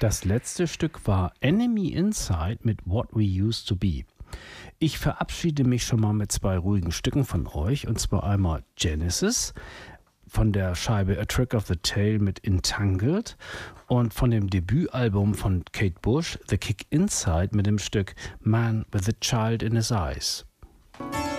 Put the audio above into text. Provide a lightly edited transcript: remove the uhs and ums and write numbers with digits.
Das letzte Stück war Enemy Inside mit What We Used to Be. Ich verabschiede mich schon mal mit 2 ruhigen Stücken von euch, und zwar einmal Genesis von der Scheibe A Trick of the Tail mit Entangled und von dem Debütalbum von Kate Bush, The Kick Inside, mit dem Stück Man with a Child in His Eyes.